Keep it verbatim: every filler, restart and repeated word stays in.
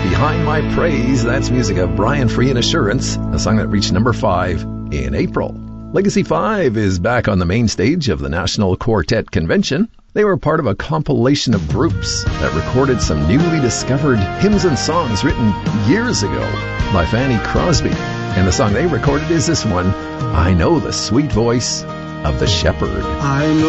Behind My Praise. That's music of Brian Free and Assurance, a song that reached number five in April. Legacy five is back on the main stage of the National Quartet Convention. They were part of a compilation of groups that recorded some newly discovered hymns and songs written years ago by Fanny Crosby. And the song they recorded is this one, I Know the Sweet Voice of the Shepherd. I know